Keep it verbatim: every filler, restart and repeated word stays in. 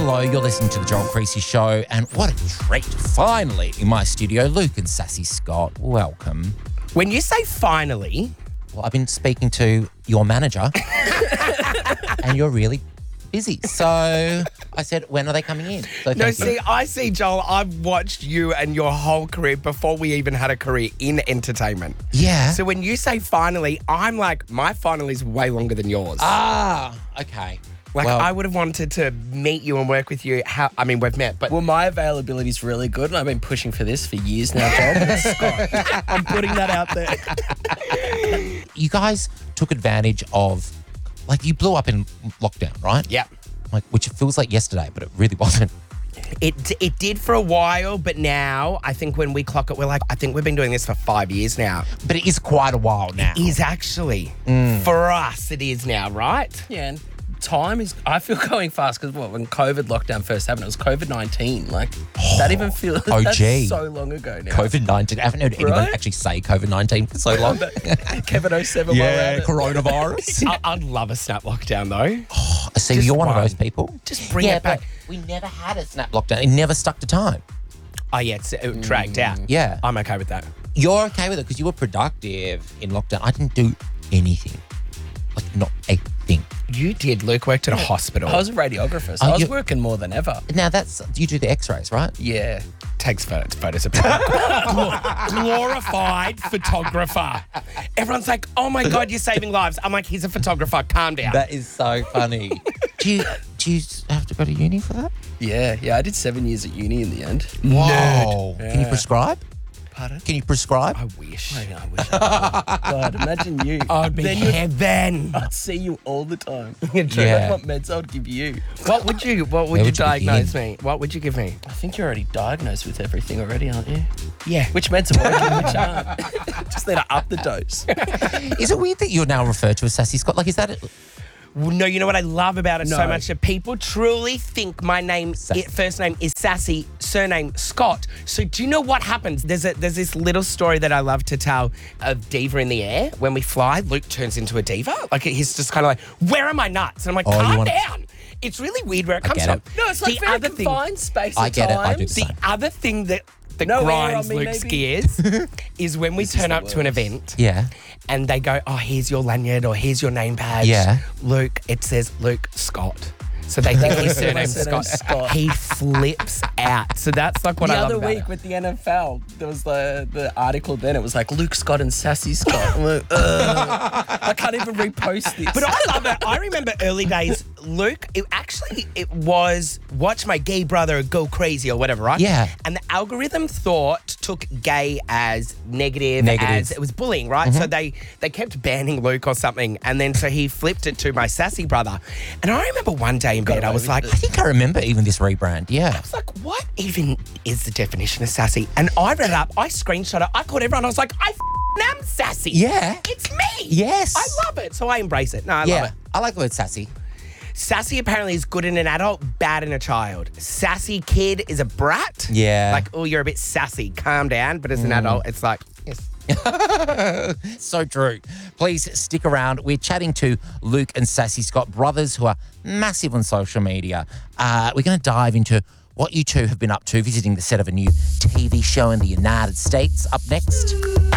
Hello, you're listening to The Joel Creasy Show, and what a treat, finally, in my studio, Luke and Sassy Scott. Welcome. When you say finally... Well, I've been speaking to your manager, and you're really busy. So I said, when are they coming in? So No, thank see, you. I see, Joel, I've watched you and your whole career before we even had a career in entertainment. Yeah. So when you say finally, I'm like, my final is way longer than yours. ah, okay. like, well, I would have wanted to meet you and work with you. How? I mean, we've met, but... Well, my availability is really good, and I've been pushing for this for years now, Joel. But it's Scott. I'm putting that out there. you guys took advantage of, like, you blew up in lockdown, right? Yeah. Like, which it feels like yesterday, but it really wasn't. It it did for a while, but now I think when we clock it, we're like, I think we've been doing this for five years now. But it is quite a while now. It is actually. Mm. For us, it is now, right? Yeah, and time is, I feel going fast because well, when COVID lockdown first happened, it was COVID nineteen. Like, that even feels, Oh, that's gee. so long ago now. COVID nineteen. I haven't heard anyone Right? actually say COVID nineteen for so long. Kevin oh seven. yeah, coronavirus. I, I'd love a snap lockdown, though. See, Just you're one, one. of those people. Just bring yeah, it back. but we never had a snap lockdown. It never stuck to time. Oh, yeah, it's it dragged out. Yeah. I'm okay with that. You're okay with it because you were productive in lockdown. I didn't do anything. Like, not a thing. You did. Luke worked at a hospital. I was a radiographer, so Oh, I was you- working more than ever. Now, that's, you do the x-rays, right? Yeah. Takes photos, photos of Glor- glorified photographer. Everyone's like, oh my God, you're saving lives. I'm like, he's a photographer. Calm down. That is so funny. do you do you have to go to uni for that? Yeah, yeah. I did seven years at uni in the end. Whoa. Can you Yeah. prescribe? Pardon? Can you prescribe? I wish. I, I wish I could. God, imagine you. I'd be then you'd- heaven. I'd see you all the time. Yeah. That's what meds I would give you. What would you What would Where you would you diagnose me? What would you give me? I think you're already diagnosed with everything already, aren't you? Yeah. Which meds are working, which aren't. Just need to up the dose. Is it weird that you're now referred to as Sassy Scott? Like, is that... Well, no, you know what I love about it so No. much? That people truly think my name, Sassy. it, first name is Sassy, surname Scott. So do you know what happens? There's a there's this little story that I love to tell of diva in the air. When we fly, Luke turns into a diva. Like, he's just kind of like, where are my nuts? And I'm like, Oh, you calm wanna- down. It's really weird where it comes get from. it. No, it's like the very other thing, confined space I at get it, I do times. the the same. other thing that that No air grinds on me, Luke's maybe. gears is when we This is turn the up to an worst. event. Yeah. And they go, oh, here's your lanyard or here's your name badge. Yeah. Luke, it says Luke Scott. So they think his surname's My Scott. surname's Scott. He flips out. So that's like what the I love other about week it. with the N F L, there was the the article then. It was like Luke Scott and Sassy Scott. I'm like, ugh. I can't even repost this. But I love it. I remember early days, Luke, it actually, it was watch my gay brother go crazy or whatever, right? Yeah. And the algorithm thought, took gay as negative, Negative. as it was bullying, right? So they, they kept banning Luke or something. And then so he flipped it to my sassy brother. And I remember one day in bed, I away was with like, I think I remember even this rebrand. Yeah. I was like, what even is the definition of sassy? And I read it up, I screenshot it, I called everyone, I was like, I f***ing am sassy. Yeah. It's me. Yes. I love it. So I embrace it. No, I yeah. love it. I like the word sassy. Sassy apparently is good in an adult, bad in a child. Sassy kid is a brat. Yeah. Like, oh, you're a bit sassy, calm down. But as an adult, it's like, yes. So true. Please stick around. We're chatting to Luke and Sassy Scott, brothers who are massive on social media. Uh, we're going to dive into what you two have been up to, visiting the set of a new T V show in the United States. Up next.